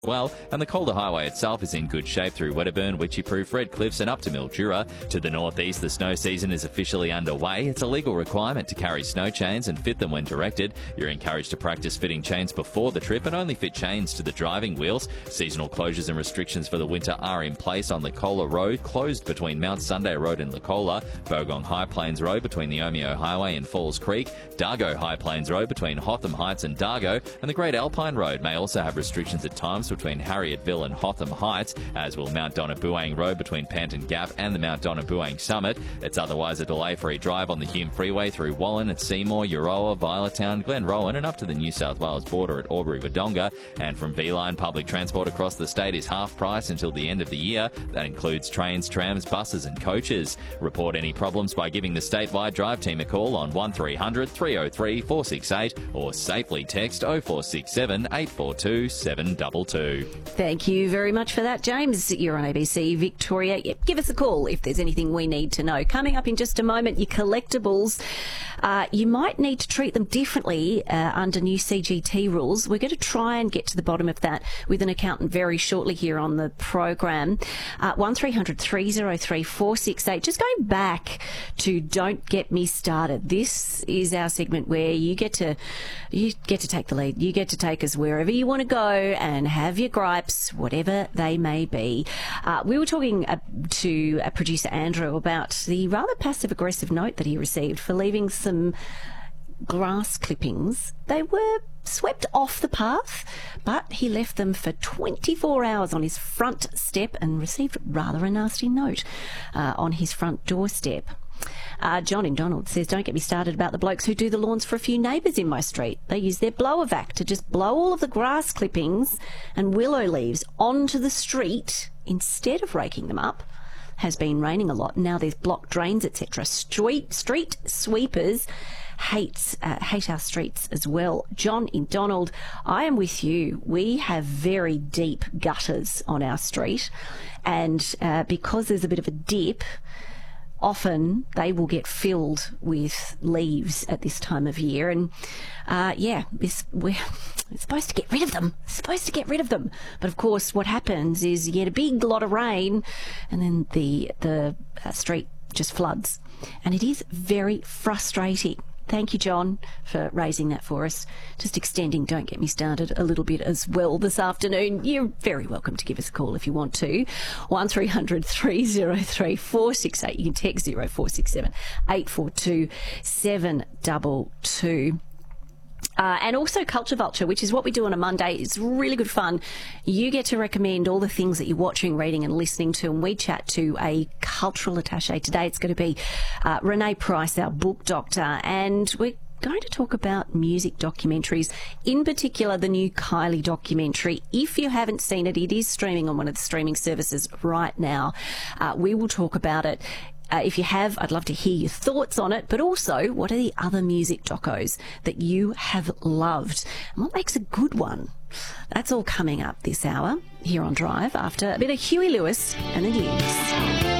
well, and the Calder Highway itself is in good shape through Wedderburn, Witchyproof, Red Cliffs and up to Mildura. To the northeast, the snow season is officially underway. It's a legal requirement to carry snow chains and fit them when directed. You're encouraged to practice fitting chains before the trip and only fit chains to the driving wheels. Seasonal closures and restrictions for the winter are in place on Lecola Road, closed between Mount Sunday Road and Lecola, Bogong High Plains Road between the Omeo Highway and Falls Creek, Dargo High Plains Road between Hotham Heights and Dargo, and the Great Alpine Road may also have restrictions at times between Harrietville and Hotham Heights, as will Mount Donnabuang Road between Panton Gap and the Mount Donnabuang Summit. It's otherwise a delay-free drive on the Hume Freeway through Wallen at Seymour, Euroa, Violetown, Glenrowan and up to the New South Wales border at Albury-Wodonga. And from V-Line, public transport across the state is half price until the end of the year. That includes trains, trams, buses and coaches. Report any problems by giving the statewide drive team a call on 1300 303 468 or safely text 0467 842 722. Thank you very much for that, James. You're on ABC Victoria. Yep, give us a call if there's anything we need to know. Coming up in just a moment, your collectibles. You might need to treat them differently under new CGT rules. We're going to try and get to the bottom of that with an accountant very shortly here on the program. 1300 303 468. Just going back to Don't Get Me Started. This is our segment where you get to take the lead. You get to take us wherever you want to go and have your gripes, whatever they may be. We were talking to producer Andrew about the rather passive-aggressive note that he received for leaving some grass clippings. They were swept off the path, but he left them for 24 hours on his front step and received rather a nasty note on his front doorstep. John in Donald says, don't get me started about the blokes who do the lawns for a few neighbours in my street. They use their blower vac to just blow all of the grass clippings and willow leaves onto the street instead of raking them up. Has been raining a lot. Now there's blocked drains, etc. Street sweepers hate our streets as well. John in Donald, I am with you. We have very deep gutters on our street, and because there's a bit of a dip, often they will get filled with leaves at this time of year. And we're supposed to get rid of them. But of course, what happens is you get a big lot of rain and then the street just floods. And it is very frustrating. Thank you, John, for raising that for us. Just extending Don't Get Me Started a little bit as well this afternoon. You're very welcome to give us a call if you want to. 1300 303 468. You can text 0467 842 722. And also Culture Vulture, which is what we do on a Monday. It's really good fun. You get to recommend all the things that you're watching, reading and listening to, and we chat to a cultural attaché. Today it's going to be Renee Price, our book doctor, and we're going to talk about music documentaries, in particular the new Kylie documentary. If you haven't seen it, it is streaming on one of the streaming services right now. We will talk about it. If you have, I'd love to hear your thoughts on it, but also what are the other music docos that you have loved and what makes a good one? That's all coming up this hour here on Drive after a bit of Huey Lewis and the news.